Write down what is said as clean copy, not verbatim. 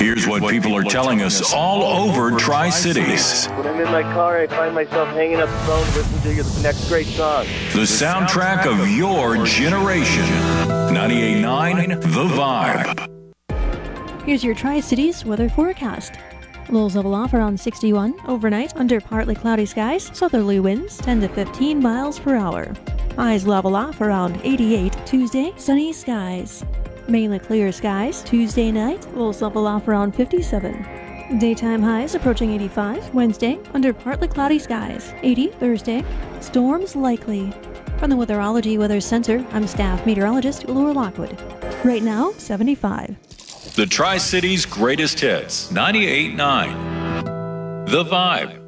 Here's what people are telling us all over Tri-Cities. When I'm in my car, I find myself hanging up the phone listening to the next great song. The soundtrack of your generation. 98.9 The Vibe. Here's your Tri-Cities weather forecast. Lows level off around 61 overnight under partly cloudy skies, southerly winds 10 to 15 miles per hour. Highs level off around 88 Tuesday, sunny skies. Mainly clear skies Tuesday night, lows level off around 57. Daytime highs approaching 85 Wednesday under partly cloudy skies. 80 Thursday, storms likely. From the Weatherology Weather Center, I'm staff meteorologist Laura Lockwood. Right now, 75. The Tri-Cities greatest hits. 98.9 The Vibe.